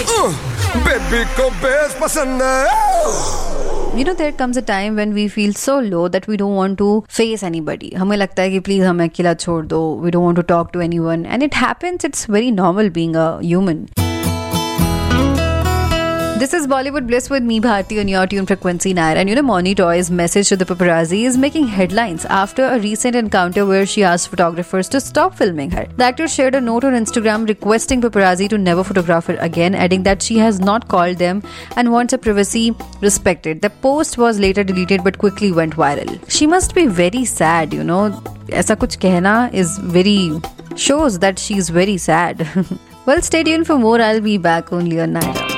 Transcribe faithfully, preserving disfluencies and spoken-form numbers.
Baby को base पसंद है. You know, there comes a time when we feel so low that we don't want to face anybody. हमें लगता है कि please हमें अकेला छोड़ दो. We don't want to talk to anyone. And it happens. It's very normal being a human. This is Bollywood Bliss with me, Bharti, on your tune Frequency nine. And you know, Moni Toy's message to the paparazzi is making headlines after a recent encounter where she asked photographers to stop filming her. The actress shared a note on Instagram requesting paparazzi to never photograph her again, adding that she has not called them and wants her privacy respected. The post was later deleted but quickly went viral. She must be very sad, you know. ऐसा कुछ कहना is very shows that she's very sad. Well, stay tuned for more. I'll be back only on Naira.